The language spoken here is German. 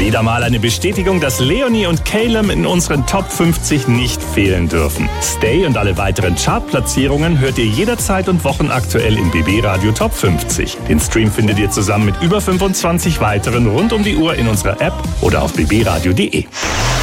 Wieder mal eine Bestätigung, dass Leonie und Calum in unseren Top 50 nicht fehlen dürfen. Stay und alle weiteren Chartplatzierungen hört ihr jederzeit und wochenaktuell im BB Radio Top 50. Den Stream findet ihr zusammen mit über 25 weiteren rund um die Uhr in unserer App oder auf bbradio.de.